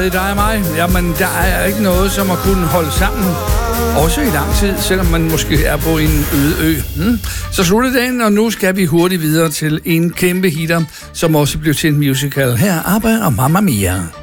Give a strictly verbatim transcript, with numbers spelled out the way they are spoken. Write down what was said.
dig og mig, jamen der er ikke noget som at kunne holde sammen, også i lang tid, selvom man måske er på en øde ø. Hmm. Så slutter dagen, og nu skal vi hurtigt videre til en kæmpe hitter, som også blev til en musical. Her er ABBA og Mamma Mia.